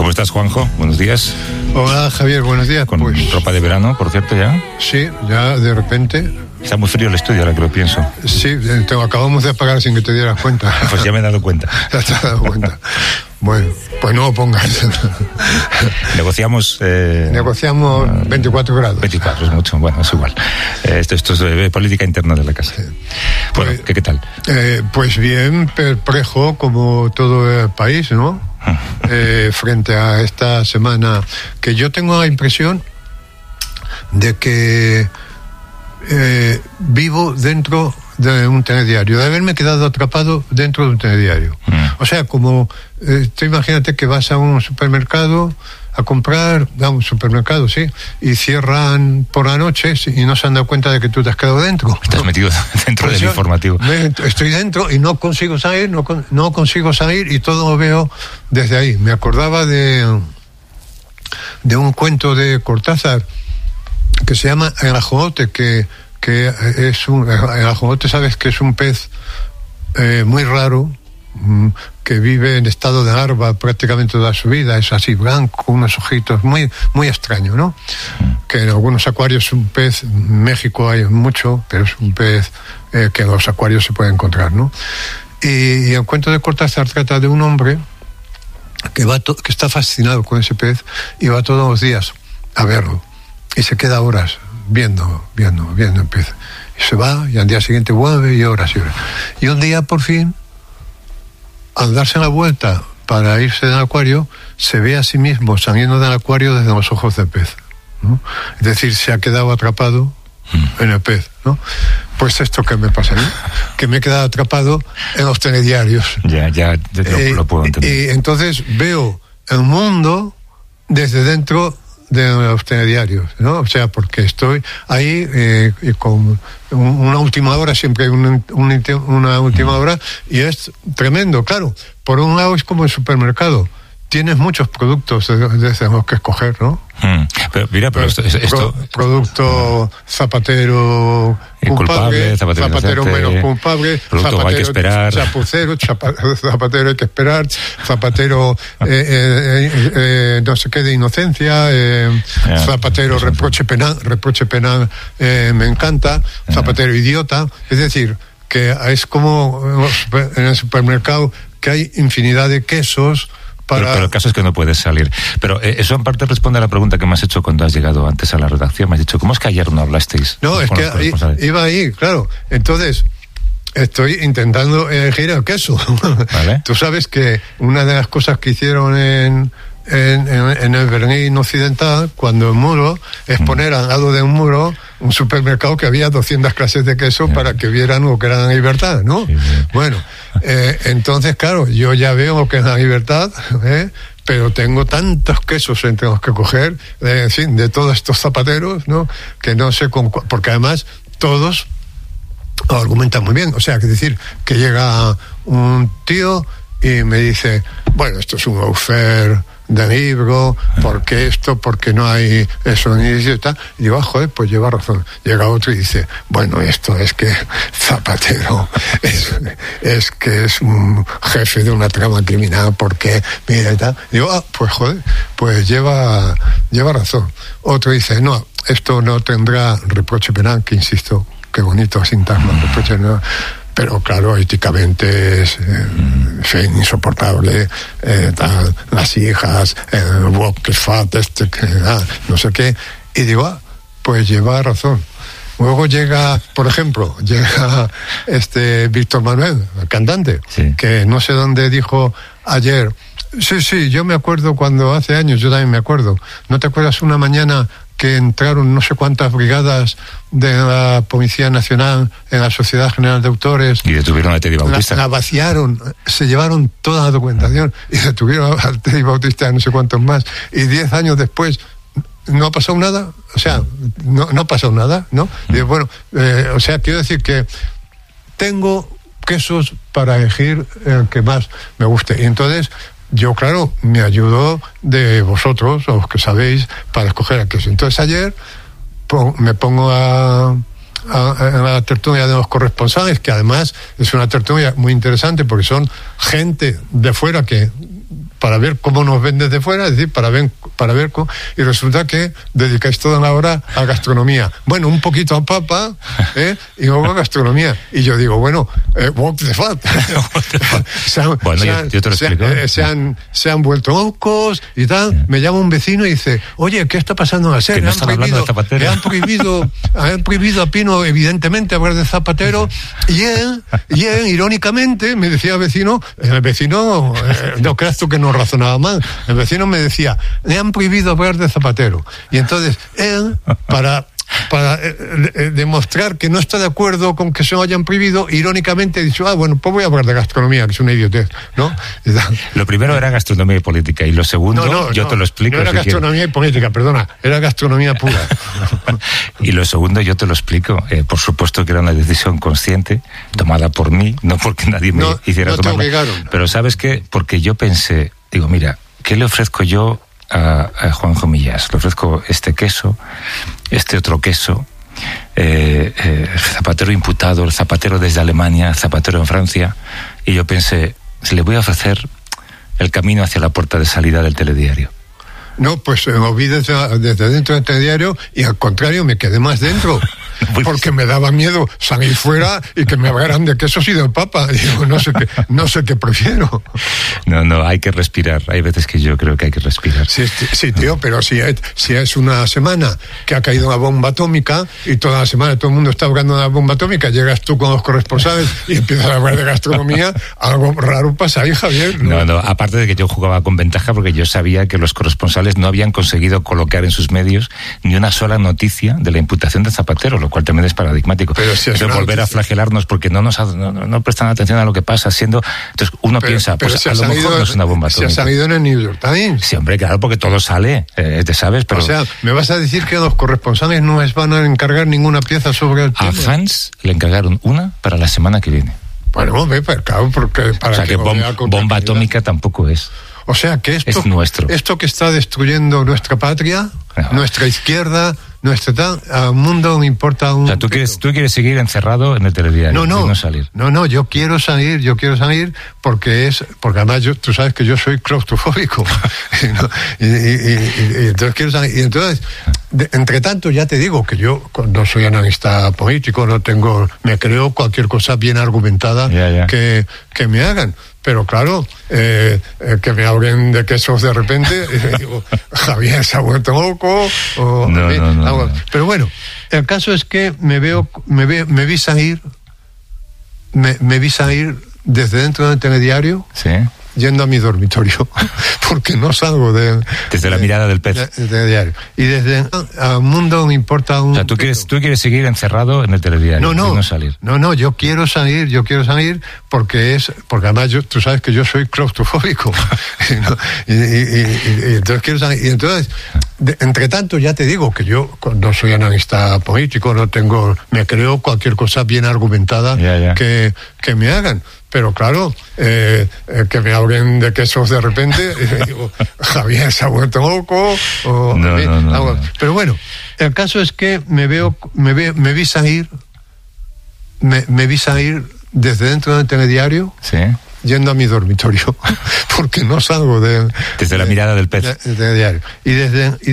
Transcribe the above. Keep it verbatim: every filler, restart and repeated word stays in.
¿Cómo estás, Juanjo? Buenos días. Hola, Javier, buenos días. Con pues, ropa de verano, por cierto, ya. Sí, ya de repente. Está muy frío el estudio, ahora que lo pienso. Sí, te acabamos de apagar sin que te dieras cuenta. Pues ya me he dado cuenta. Ya te has dado cuenta. Bueno, pues no lo pongas. Negociamos... Eh, Negociamos veinticuatro grados. veinticuatro, es mucho. Bueno, es igual. Eh, esto, esto es eh, política interna de la casa. Sí. Bueno, pues, ¿qué, ¿qué tal? Eh, pues bien, perplejo como todo el país, ¿no? eh, frente a esta semana, que yo tengo la impresión de que eh, vivo dentro de un telediario, de haberme quedado atrapado dentro de un telediario. Mm. O sea, como eh, tú imagínate que vas a un supermercado a comprar, a un supermercado, sí, y cierran por la noche y no se han dado cuenta de que tú te has quedado dentro. Estás metido dentro pues del informativo. Me, estoy dentro y no consigo salir, no, no consigo salir y todo lo veo desde ahí. Me acordaba de, de un cuento de Cortázar que se llama El ajolote, que, que es un... El ajolote, sabes que es un pez eh, muy raro, que vive en estado de larva prácticamente toda su vida, es así blanco, unos ojitos, muy muy extraño, ¿no? Que en algunos acuarios es un pez, en México hay mucho, pero es un pez eh, que en los acuarios se puede encontrar, ¿no? Y, y el cuento de Cortázar trata de un hombre que va to- que está fascinado con ese pez y va todos los días a verlo y se queda horas viendo, viendo, viendo el pez y se va y al día siguiente vuelve y horas y horas y un día por fin, al darse la vuelta para irse del acuario, se ve a sí mismo saliendo del acuario desde los ojos del pez, ¿no? Es decir, se ha quedado atrapado mm. en el pez, ¿no? Pues esto que me pasa a mí, que me he quedado atrapado en los telediarios. Ya, ya, ya lo, eh, lo puedo entender. Y entonces veo el mundo desde dentro de los telediarios, ¿no? O sea, porque estoy ahí eh, y con una última hora, siempre hay una, una, una última hora, y es tremendo, claro. Por un lado es como el supermercado, tienes muchos productos desde los que escoger, ¿no? Hmm. Pero mira, pero esto... esto Pro, producto zapatero culpable, culpable, zapatero, zapatero menos culpable, zapatero hay que esperar, chapucero, chapa, zapatero hay que esperar, zapatero eh, eh, eh, no sé qué de inocencia, eh, yeah, zapatero reproche penal, reproche penal eh, me encanta, zapatero yeah. idiota, es decir, que es como en el supermercado que hay infinidad de quesos. Para... Pero, pero el caso es que no puedes salir. Pero eh, eso en parte responde a la pregunta que me has hecho cuando has llegado antes a la redacción. Me has dicho, ¿cómo es que ayer no hablasteis? No, es que ahí, iba ahí, claro. Entonces, estoy intentando elegir el queso. ¿Vale? Tú sabes que una de las cosas que hicieron en, en, en, en el Berlín Occidental, cuando el muro, es mm. poner al lado de un muro un supermercado que había doscientas clases de queso yeah. para que vieran lo que era la libertad, ¿no? Sí, sí. Bueno, eh, entonces, claro, yo ya veo lo que es la libertad, ¿eh? Pero tengo tantos quesos entre los que coger, eh, en fin, de todos estos zapateros, ¿no? Que no sé con cu- porque además todos lo argumentan muy bien. O sea, que decir, que llega un tío y me dice, bueno, esto es un offer de libro, porque esto, porque no hay eso ni y tal. Y digo, ah, joder, pues lleva razón. Llega otro y dice, bueno, esto es que Zapatero es, es que es un jefe de una trama criminal, porque mira y tal. Y digo, ah, pues joder, pues lleva, lleva razón. Otro dice, no, esto no tendrá reproche penal, que insisto, qué bonito sintagma, reproche penal. Pero claro, éticamente es eh, insoportable, eh, tal, las hijas, el Walkfat, este, que, ah, no sé qué. Y digo, ah, pues lleva razón. Luego llega, por ejemplo, llega este Víctor Manuel, el cantante, sí. que no sé dónde dijo ayer, sí, sí, yo me acuerdo cuando hace años, yo también me acuerdo, ¿no te acuerdas una mañana que entraron no sé cuántas brigadas de la Policía Nacional en la Sociedad General de Autores y detuvieron a Teddy Bautista? La, la vaciaron, se llevaron toda la documentación y detuvieron a Teddy Bautista y no sé cuántos más, y diez años después no ha pasado nada, o sea, no, no ha pasado nada, ¿no? Y bueno, eh, o sea, quiero decir que tengo quesos para elegir el que más me guste, y entonces yo, claro, me ayudo de vosotros, los que sabéis, para escoger el queso. Entonces ayer pon, me pongo a, a, a la tertulia de los corresponsales, que además es una tertulia muy interesante porque son gente de fuera que para ver cómo nos ven desde fuera, es decir, para ver, para ver cómo, y resulta que dedicáis toda la hora a gastronomía. Bueno, un poquito a papa, ¿eh? Y luego a gastronomía. Y yo digo, bueno, eh, what the fuck. se han, bueno, se yo, han, yo te lo se, explico. eh, se, han, se han vuelto locos y tal. Sí. Me llama un vecino y dice, oye, ¿qué está pasando en la serie? Que no han, prohibido, de han prohibido, han prohibido a Pino, evidentemente, hablar de Zapatero. Y él, y él, irónicamente, me decía el vecino, el vecino, eh, no creas tú que no razonaba mal, el vecino me decía, le han prohibido hablar de Zapatero. Y entonces él, para para eh, eh, demostrar que no está de acuerdo con que se lo hayan prohibido, irónicamente ha dicho, ah, bueno, pues voy a hablar de gastronomía, que es una idiotez, ¿no? Lo primero era gastronomía y política, y lo segundo, no, no, yo no, te lo explico. No era si gastronomía quieres. y política, perdona, era gastronomía pura. Y lo segundo, yo te lo explico. Eh, por supuesto que era una decisión consciente, tomada por mí, no porque nadie me no, hiciera no tomarla. Te obligaron. Pero ¿sabes qué? Porque yo pensé, digo, mira, ¿qué le ofrezco yo a, a Juanjo Millás? Le ofrezco este queso, este otro queso, eh, eh, el zapatero imputado, el zapatero desde Alemania, el zapatero en Francia, y yo pensé, le voy a ofrecer el camino hacia la puerta de salida del telediario. No, pues lo vi desde, desde dentro del telediario y al contrario me quedé más dentro. Porque me daba miedo salir fuera y que me hablaran de quesos y del papa. Digo, no sé qué, no sé qué prefiero. No, no, hay que respirar. Hay veces que yo creo que hay que respirar. Sí, sí tío, pero si es, si es una semana que ha caído una bomba atómica y toda la semana todo el mundo está hablando de la bomba atómica, llegas tú con los corresponsales y empiezas a hablar de gastronomía, algo raro pasa ahí, Javier. No, no, no, aparte de que yo jugaba con ventaja porque yo sabía que los corresponsales no habían conseguido colocar en sus medios ni una sola noticia de la imputación de Zapatero, lo cual también es paradigmático. Pero si es de volver noticia. a flagelarnos porque no nos no, no, no prestan atención a lo que pasa, siendo entonces uno pero, piensa, pues si a lo salido, mejor no es una bomba atómica. Si ha salido en el New York Times. Sí, hombre, claro, porque todo sale, eh, te sabes, pero... O sea, ¿me vas a decir que los corresponsales no les van a encargar ninguna pieza sobre el tema? A Hans le encargaron una para la semana que viene. Bueno, ve, claro, porque para o sea, que, que bom, bomba atómica tampoco es. O sea que esto, es nuestro. esto que está destruyendo nuestra patria, no. nuestra izquierda, nuestro tal, al mundo no importa un... O sea, ¿tú quieres, tú quieres seguir encerrado en el telediario no, no, y no salir? No, no, yo quiero salir, yo quiero salir porque es, porque además yo, tú sabes que yo soy claustrofóbico. ¿No? y, y, y, y entonces quiero salir. Y entonces, de, entre tanto, ya te digo que yo no soy analista político, no tengo, me creo cualquier cosa bien argumentada yeah, yeah. que, que me hagan. Pero claro, eh, eh, que me hablen de quesos de repente, y digo, Javier se ha vuelto loco, o, no, mí, no, no, algo. no. Pero bueno, el caso es que me veo, me ve, me vi salir, me, me vi salir desde dentro del telediario, sí, yendo a mi dormitorio, porque no salgo de... Desde de, la mirada del pez. De, de, de diario. Y desde al mundo no importa un... O sea, ¿tú quieres, tú quieres seguir encerrado en el telediario no, no, y no salir? No, no, yo quiero salir, yo quiero salir porque es... Porque además yo, tú sabes que yo soy claustrofóbico. ¿No? y, y, y, y entonces quiero salir. Y entonces, de, entre tanto, ya te digo que yo no soy analista político, no tengo... Me creo cualquier cosa bien argumentada yeah, yeah. Que, que me hagan. Pero claro, eh, eh, que me hablen de quesos de repente, y digo, Javier se ha vuelto loco, o no, mí, no, no, algo. no. Pero bueno, el caso es que me veo, me ve, me vi salir, me, me vi salir desde dentro del telediario, sí, yendo a mi dormitorio, porque no salgo de... Desde de, la mirada del pez. De, de, de diario. Y desde... Y